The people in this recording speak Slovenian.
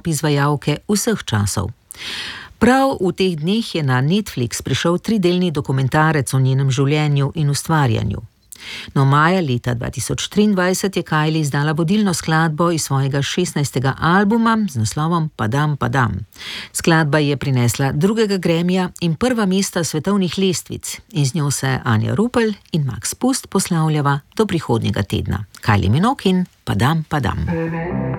top izvajalke vseh časov. Prav v teh dneh je na Netflix prišel 3-delni dokumentarec o njenem življenju in ustvarjanju. No, maja leta 2023 je Kylie izdala vodilno skladbo iz svojega 16. albuma z naslovom Padam, padam. Skladba je prinesla 2. Grammyja in 1. mesta svetovnih lestvic in z njo se Anja Rupel in Max Pust poslavljava do prihodnjega tedna. Kylie Minogue in Padam, padam.